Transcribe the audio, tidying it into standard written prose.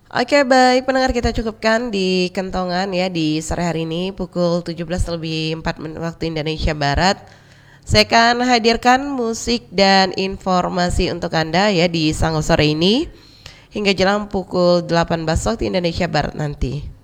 Oke, baik pendengar, kita cukupkan di kentongan ya di sore hari ini pukul 17 lebih 4 menit waktu Indonesia Barat. Saya akan hadirkan musik dan informasi untuk Anda ya di Sango sore ini hingga jelang pukul 18 waktu Indonesia Barat nanti.